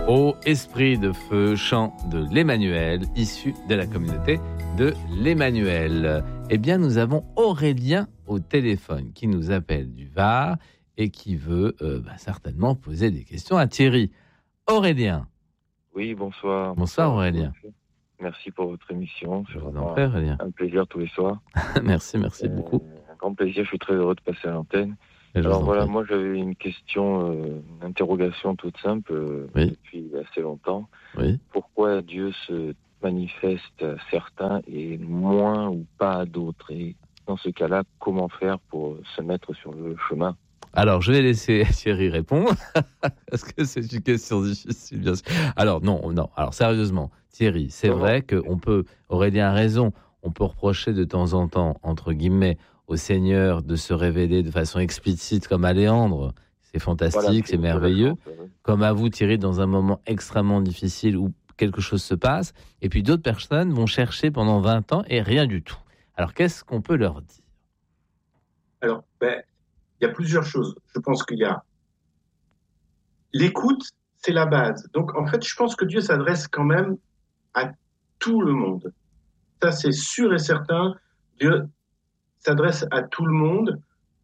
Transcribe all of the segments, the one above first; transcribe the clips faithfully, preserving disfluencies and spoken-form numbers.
Ô esprit de feu, chant de l'Emmanuel, issu de la communauté de l'Emmanuel. Eh bien, nous avons Aurélien au téléphone qui nous appelle du Var et qui veut euh, bah, certainement poser des questions à Thierry. Aurélien. Oui, bonsoir. Bonsoir Aurélien. Merci pour votre émission. Je vous en prie Aurélien. Un plaisir tous les soirs. merci, merci euh, beaucoup. Un grand plaisir, je suis très heureux de passer à l'antenne. Alors voilà, moi j'avais une question, euh, une interrogation toute simple euh, oui. depuis assez longtemps. Oui. Pourquoi Dieu se manifeste à certains et moins ou pas à d'autres? Et dans ce cas-là, comment faire pour se mettre sur le chemin? Alors, je vais laisser Thierry répondre, parce que c'est une question difficile, bien sûr. Alors, non, non. Alors, sérieusement, Thierry, c'est non, vrai non. qu'on peut, Aurélien a raison, on peut reprocher de temps en temps, entre guillemets, au Seigneur de se révéler de façon explicite comme à Léandre. C'est fantastique, voilà, c'est, c'est merveilleux. Ouais. Comme à vous, Thierry, dans un moment extrêmement difficile où quelque chose se passe. Et puis d'autres personnes vont chercher pendant vingt ans et rien du tout. Alors, qu'est-ce qu'on peut leur dire? Alors, ben, il y a plusieurs choses. Je pense qu'il y a l'écoute, c'est la base. Donc, en fait, je pense que Dieu s'adresse quand même à tout le monde. Ça, c'est sûr et certain. Dieu s'adresse à tout le monde.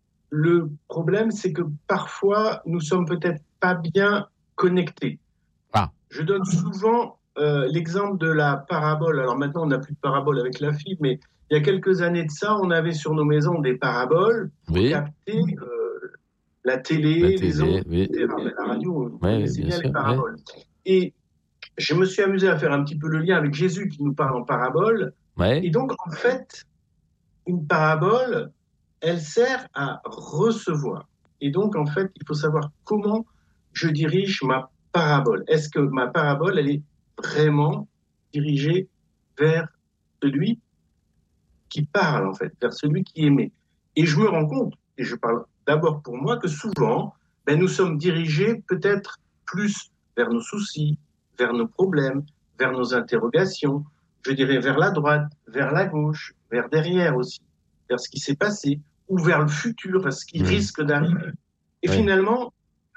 Le problème, c'est que parfois, nous sommes peut-être pas bien connectés. Ah. Je donne souvent euh, l'exemple de la parabole. Alors maintenant, on n'a plus de parabole avec la fibre, mais il y a quelques années de ça, on avait sur nos maisons des paraboles pour oui. capter euh, la télé, la les télé, ondes, oui. la radio. Oui, c'est bien bien sûr, les paraboles. Oui. Et je me suis amusé à faire un petit peu le lien avec Jésus qui nous parle en parabole. Oui. Et donc, en fait, une parabole, elle sert à recevoir. Et donc, en fait, il faut savoir comment je dirige ma parabole. Est-ce que ma parabole, elle est vraiment dirigée vers celui qui parle, en fait, vers celui qui aimait? Et je me rends compte, et je parle d'abord pour moi, que souvent, ben, nous sommes dirigés peut-être plus vers nos soucis, vers nos problèmes, vers nos interrogations, je dirais vers la droite, vers la gauche, vers derrière aussi, vers ce qui s'est passé, ou vers le futur, vers ce qui mmh. risque d'arriver. Et oui. finalement,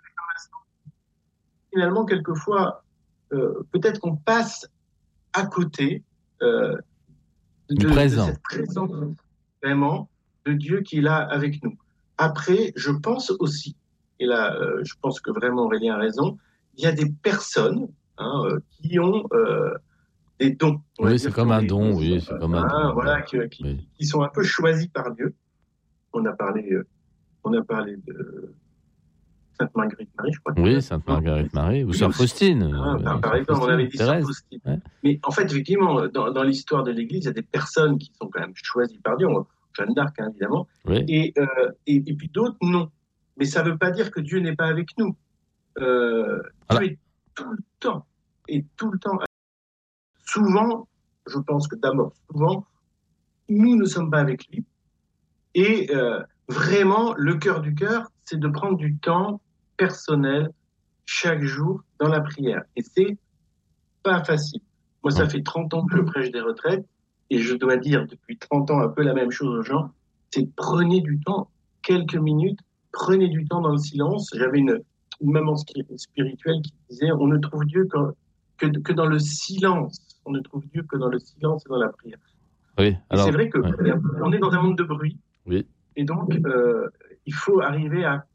finalement, quelquefois, euh, peut-être qu'on passe à côté euh, de, du présent. de cette présence vraiment de Dieu qui est là avec nous. Après, je pense aussi, et là, euh, je pense que vraiment Aurélien a raison, il y a des personnes hein, euh, qui ont euh, des dons. Oui, c'est comme un don, oui, c'est comme un don. Voilà, qui, qui, oui. qui sont un peu choisis par Dieu. On a parlé, euh, on a parlé de Sainte Marguerite Marie, je crois. Oui, Sainte Marguerite Marie, ou Sœur Faustine. Ah, euh, par exemple, on avait dit Sœur Faustine. Ouais. Mais en fait, effectivement, dans, dans l'histoire de l'Église, il y a des personnes qui sont quand même choisies par Dieu. Jeanne d'Arc, hein, évidemment. Oui. Et, euh, et, et puis d'autres, non. Mais ça ne veut pas dire que Dieu n'est pas avec nous. Euh, Dieu est tout le temps. Et tout le temps. Souvent, je pense que d'abord, souvent, nous ne sommes pas avec lui. Et euh, vraiment, le cœur du cœur, c'est de prendre du temps personnel chaque jour dans la prière. Et c'est pas facile. Moi, ça fait trente ans que je prêche des retraites et je dois dire depuis trente ans un peu la même chose aux gens. C'est prenez du temps, quelques minutes, prenez du temps dans le silence. J'avais une, une maman spirituelle qui disait on ne trouve Dieu que, que, que dans le silence. On ne trouve Dieu que dans le silence et dans la prière. Oui, alors, c'est vrai qu'on ouais. est dans un monde de bruit. Oui. Et donc, euh, il faut arriver à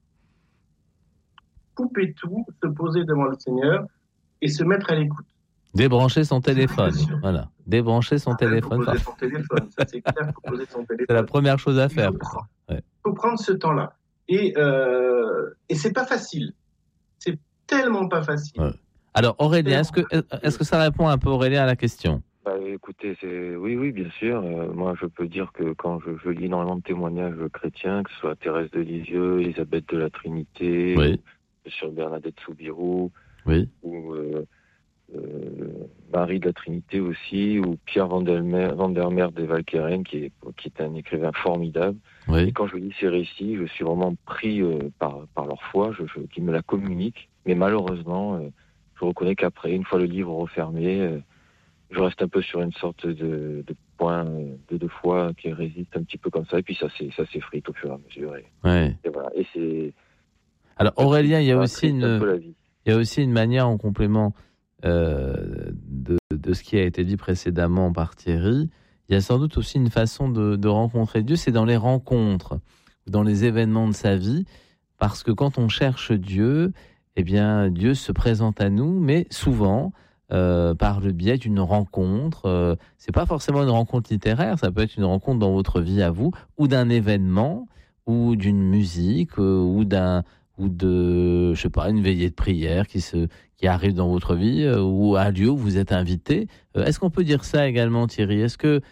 couper tout, se poser devant le Seigneur et se mettre à l'écoute. Débrancher son téléphone. Voilà. Débrancher son ah, téléphone. Il faut poser son téléphone. Ça, c'est clair, faut poser son téléphone. C'est la première chose à faire. Il faut prendre, ouais. faut prendre ce temps-là. Et, euh, et c'est pas facile. C'est tellement pas facile. Ouais. Alors, Aurélien, est-ce que, est-ce que ça répond un peu, Aurélien, à la question? Bah, écoutez, c'est... oui, oui, bien sûr. Euh, moi, je peux dire que quand je, je lis énormément de témoignages chrétiens, que ce soit Thérèse de Lisieux, Elisabeth de la Trinité, oui. ou sur Bernadette Soubirous, oui. ou euh, euh, Marie de la Trinité aussi, ou Pierre Vandermeer, Vandermeer de Valkeren, qui est, qui est un écrivain formidable. Oui. Et quand je lis ces récits, je suis vraiment pris euh, par, par leur foi, je, je, qui me la communiquent. Mais malheureusement, euh, je reconnais qu'après, une fois le livre refermé, euh, je reste un peu sur une sorte de, de point de, de foi qui résiste un petit peu comme ça, et puis ça, ça s'effrite au fur et à mesure. Et, ouais. et voilà. Et c'est... Alors Aurélien, il y a aussi une... une... il y a aussi une manière en complément euh, de, de ce qui a été dit précédemment par Thierry. Il y a sans doute aussi une façon de, de rencontrer Dieu, c'est dans les rencontres, dans les événements de sa vie, parce que quand on cherche Dieu, eh bien, Dieu se présente à nous, mais souvent euh, par le biais d'une rencontre. Euh, c'est pas forcément une rencontre littéraire, ça peut être une rencontre dans votre vie à vous, ou d'un événement, ou d'une musique, euh, ou d'un ou de, je sais pas, une veillée de prière qui se qui arrive dans votre vie, euh, ou un lieu où vous êtes invité. Euh, est-ce qu'on peut dire ça également, Thierry ? Est-ce que